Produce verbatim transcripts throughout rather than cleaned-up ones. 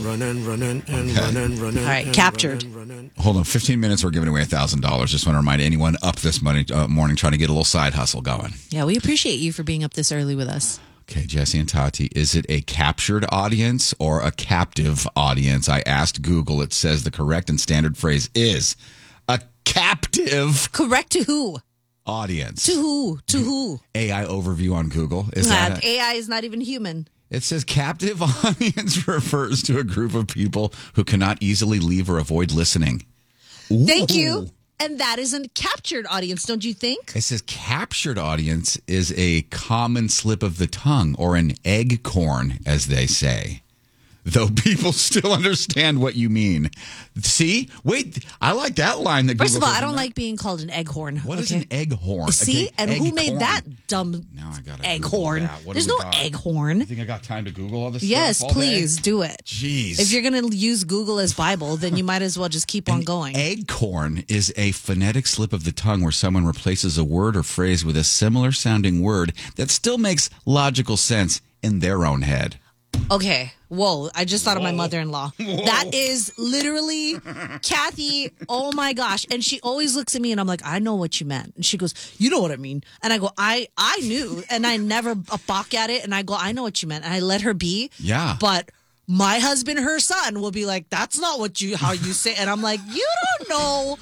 and running, running, and Okay. running, running. All right, and captured. running, running. Hold on, fifteen minutes. We're giving away one thousand dollars. Just want to remind anyone up this morning, uh, morning trying to get a little side hustle going. Yeah, we appreciate you for being up this early with us. Okay, Jesse and Tati, is it a captured audience or a captive audience? I asked Google. It says the correct and standard phrase is a captive Correct to who? audience. To who? To who? A I overview on Google. Is Uh, that A I is not even human. It says captive audience refers to a group of people who cannot easily leave or avoid listening. Thank Ooh. you. And that is a captured audience, don't you think? It says captured audience is a common slip of the tongue or an eggcorn, as they say. Though people still understand what you mean. See? Wait, I like that line. That First of Google all, I says in don't there. like being called an egghorn. What is okay? an egghorn? See? Okay, And who made eggcorn. that dumb Now I gotta Google egghorn? that. What do There's we no got? egghorn. You think I got time to Google all this Yes, stuff all day? please do it. Jeez. If you're going to use Google as Bible, then you might as well just keep on going. Eggcorn is a phonetic slip of the tongue where someone replaces a word or phrase with a similar sounding word that still makes logical sense in their own head. Okay. Whoa. I just thought of my mother-in-law. That is literally Kathy. Oh my gosh. And she always looks at me and I'm like, I know what you meant. And she goes, you know what I mean? And I go, I, I knew. And I never balk at it. And I go, I know what you meant. And I let her be. Yeah. But my husband, her son, will be like, that's not what you, how you say. And I'm like, you don't know.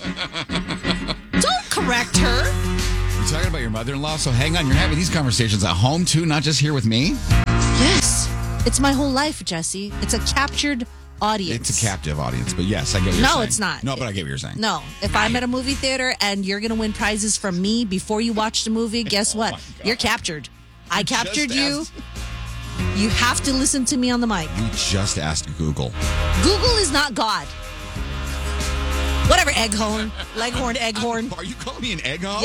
Don't correct her. You're talking about your mother-in-law, so hang on. You're having these conversations at home too, not just here with me? Yes. It's my whole life, Jesse. It's a captured audience. It's a captive audience, but yes, I get what you're No, saying. it's not. No, but I get what you're saying. No. If I'm at a movie theater and you're going to win prizes from me before you watch the movie, guess what? You're captured. I captured Just you. asked- You have to listen to me on the mic. You just asked Google. Google is not God. Whatever, egghorn, leghorn, egghorn. Are you calling me an egghorn?